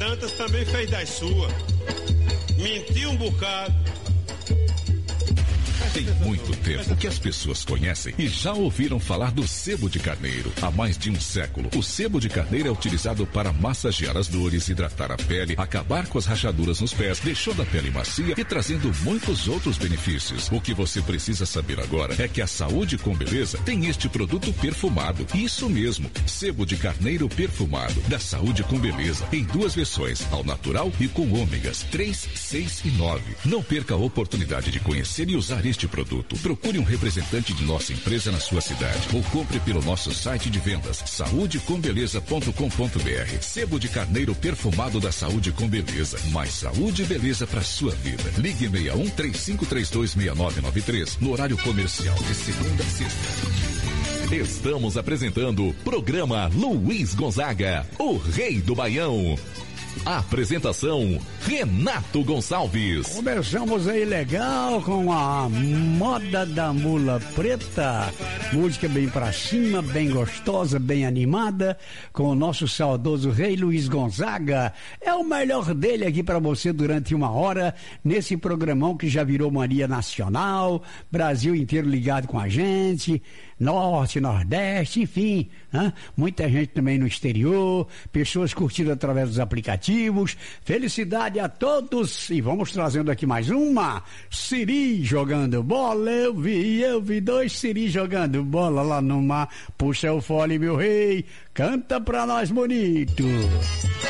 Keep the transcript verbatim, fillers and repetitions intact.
Dantas também fez das suas. Mentiu um bocado. Tem muito tempo que as pessoas conhecem e já ouviram falar do sebo de carneiro. Há mais de um século, o sebo de carneiro é utilizado para massagear as dores, hidratar a pele, acabar com as rachaduras nos pés, deixando a pele macia e trazendo muitos outros benefícios. O que você precisa saber agora é que a Saúde com Beleza tem este produto perfumado. Isso mesmo, sebo de carneiro perfumado, da Saúde com Beleza, em duas versões, ao natural e com ômegas três, seis e nove. Não perca a oportunidade de conhecer e usar este produto. Procure um representante de nossa empresa na sua cidade ou compre pelo nosso site de vendas saúde com beleza ponto com ponto br. Sebo de carneiro perfumado da Saúde com Beleza. Mais saúde e beleza para sua vida. Ligue seis um três cinco três dois seis nove nove três no horário comercial de segunda a sexta. Estamos apresentando o programa Luiz Gonzaga, o Rei do Baião. Apresentação, Renato Gonçalves. Começamos aí legal com a Moda da Mula Preta. Música bem pra cima, bem gostosa, bem animada, com o nosso saudoso Rei Luiz Gonzaga. É o melhor dele aqui pra você durante uma hora, nesse programão que já virou mania nacional, Brasil inteiro ligado com a gente, Norte, Nordeste, enfim, hein? Muita gente também no exterior, pessoas curtindo através dos aplicativos. Felicidade a todos e vamos trazendo aqui mais uma. Siri jogando bola, eu vi, eu vi dois Siri jogando bola lá no mar. Puxa o fole, meu rei, canta pra nós bonito.